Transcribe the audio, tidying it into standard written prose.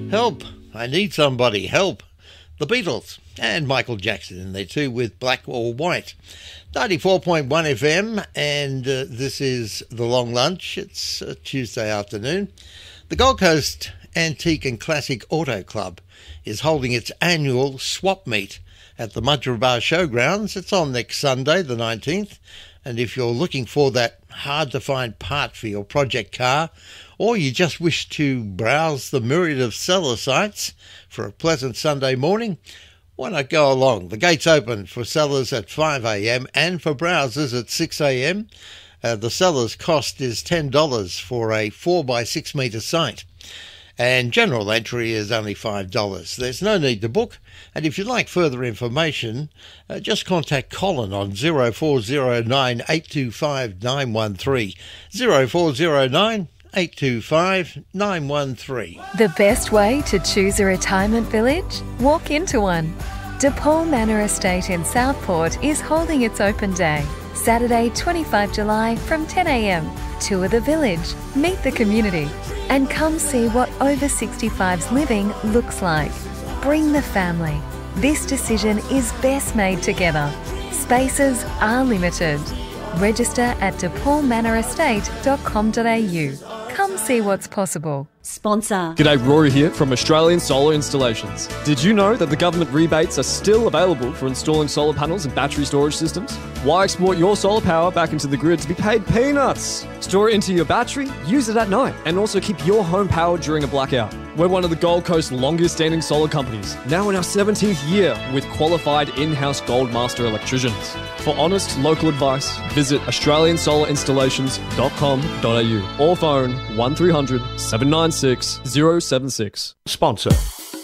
Help, I need somebody, help. The Beatles and Michael Jackson in there too with Black or White. 94.1 FM and this is The Long Lunch. It's Tuesday afternoon. The Gold Coast Antique and Classic Auto Club is holding its annual swap meet at the Mudgeeraba Showgrounds. It's on next Sunday the 19th, and if you're looking for that hard to find part for your project car, or you just wish to browse the myriad of seller sites for a pleasant Sunday morning, why not go along? The gates open for sellers at 5 a.m. and for browsers at 6 a.m. The seller's cost is $10 for a 4x6 metre site, and general entry is only $5. There's no need to book, and if you'd like further information, just contact Colin on 0409 825 913. 0409 825 913. The best way to choose a retirement village? Walk into one. DePaul Manor Estate in Southport is holding its open day, Saturday 25 July from 10 a.m. Tour the village, meet the community, and come see what over 65s living looks like. Bring the family. This decision is best made together. Spaces are limited. Register at depaulmanorestate.com.au. Come see what's possible. Sponsor. G'day, Rory here from Australian Solar Installations. Did you know that the government rebates are still available for installing solar panels and battery storage systems? Why export your solar power back into the grid to be paid peanuts? Store it into your battery, use it at night, and also keep your home powered during a blackout. We're one of the Gold Coast's longest standing solar companies, now in our 17th year with qualified in-house Gold Master electricians. For honest local advice, visit australiansolarainstallations.com.au or phone 1300 796 076. Sponsor.